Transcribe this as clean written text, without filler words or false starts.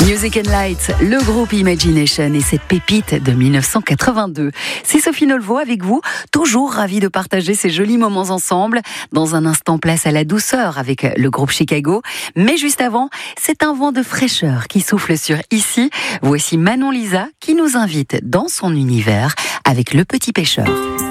Music and Lights, le groupe Imagination et cette pépite de 1982. C'est Sophie Nolvo avec vous, toujours ravie de partager ces jolis moments ensemble. Dans un instant, place à la douceur avec le groupe Chicago. Mais juste avant, c'est un vent de fraîcheur qui souffle sur Ici. Voici Manon Lisa qui nous invite dans son univers avec Le Petit Pêcheur.